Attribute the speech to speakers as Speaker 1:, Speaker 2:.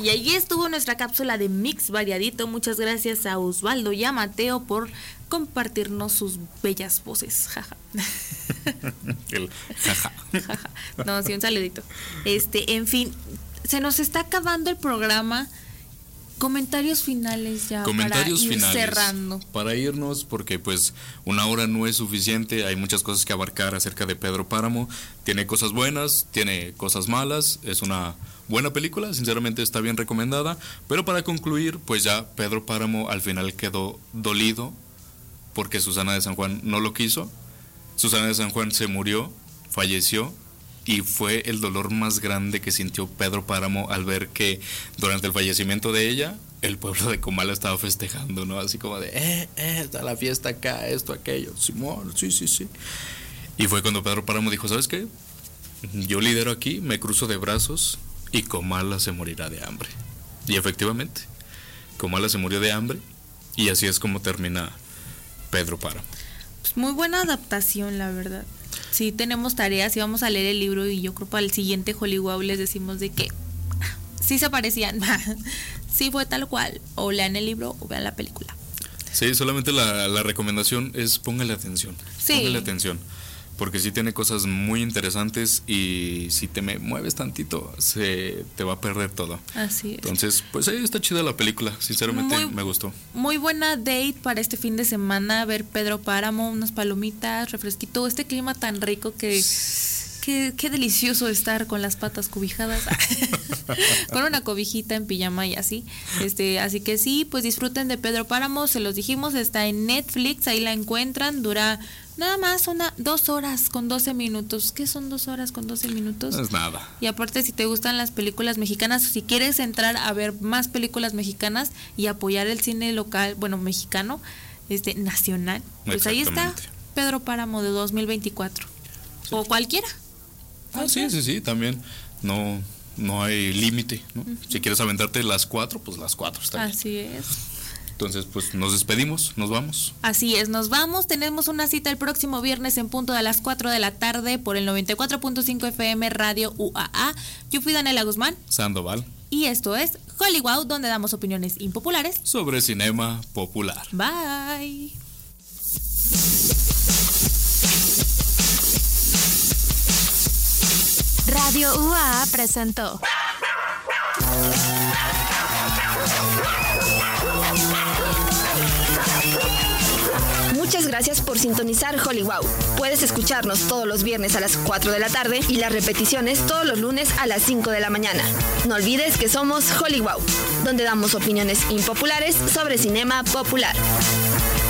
Speaker 1: Y ahí estuvo nuestra cápsula de Mix Variadito. Muchas gracias a Osvaldo y a Mateo por compartirnos sus bellas voces. Jaja.
Speaker 2: El jaja.
Speaker 1: Jaja. No, sí, un saludito. En fin, se nos está acabando el programa. Comentarios finales ya para ir cerrando.
Speaker 2: Para irnos, porque pues una hora no es suficiente, hay muchas cosas que abarcar acerca de Pedro Páramo. Tiene cosas buenas, tiene cosas malas, es una buena película, sinceramente está bien recomendada. Pero para concluir, pues ya Pedro Páramo al final quedó dolido porque Susana de San Juan no lo quiso. Susana de San Juan se murió, falleció. Y fue el dolor más grande que sintió Pedro Páramo al ver que durante el fallecimiento de ella, el pueblo de Comala estaba festejando, ¿no? Así como de, está la fiesta acá, esto, aquello, Simón, sí. Y fue cuando Pedro Páramo dijo, ¿sabes qué? Yo lidero aquí, me cruzo de brazos y Comala se morirá de hambre. Y efectivamente, Comala se murió de hambre y así es como termina Pedro Páramo.
Speaker 1: Pues muy buena adaptación, la verdad. Sí, tenemos tareas y vamos a leer el libro y yo creo para el siguiente Hollywood les decimos de que sí se parecían, sí fue tal cual, o lean el libro o vean la película.
Speaker 2: Sí, solamente la recomendación es póngale atención, póngale atención, porque sí tiene cosas muy interesantes y si te mueves tantito se te va a perder todo.
Speaker 1: Así es.
Speaker 2: Entonces, pues ahí está chida la película, sinceramente me gustó.
Speaker 1: Muy buena date para este fin de semana, ver Pedro Páramo, unas palomitas, refresquito, este clima tan rico que qué delicioso estar con las patas cobijadas, con una cobijita en pijama y así. Así que sí, pues disfruten de Pedro Páramo, se los dijimos, está en Netflix, ahí la encuentran, dura nada más 2 horas con 12 minutos. ¿Qué son 2 horas con 12 minutos?
Speaker 2: No es nada.
Speaker 1: Y aparte, si te gustan las películas mexicanas, si quieres entrar a ver más películas mexicanas y apoyar el cine local, bueno, mexicano, nacional, pues ahí está Pedro Páramo de 2024. Sí. O cualquiera.
Speaker 2: Sí, también. No hay límite, ¿no? Uh-huh. Si quieres aventarte las 4, pues las 4 está bien.
Speaker 1: Así es.
Speaker 2: Entonces, pues nos despedimos, nos vamos.
Speaker 1: Así es, nos vamos. Tenemos una cita el próximo viernes en punto de las 4 de la tarde por el 94.5 FM Radio UAA. Yo fui Daniela Guzmán
Speaker 2: Sandoval.
Speaker 1: Y esto es Hollywood, donde damos opiniones impopulares
Speaker 2: sobre cinema popular.
Speaker 1: Bye.
Speaker 3: Radio UAA presentó
Speaker 4: Muchas gracias por sintonizar Hollywood. Puedes escucharnos todos los viernes a las 4 de la tarde y las repeticiones todos los lunes a las 5 de la mañana. No olvides que somos Hollywood, donde damos opiniones impopulares sobre cinema popular.